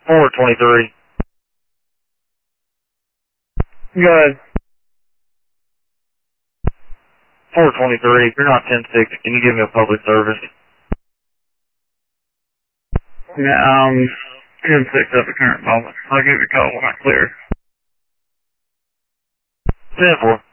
423. Go ahead. 423, if you're not 10-6, can you give me a public service? Yeah, 10-6 at the current moment. I'll give you a call when I clear. 10-4.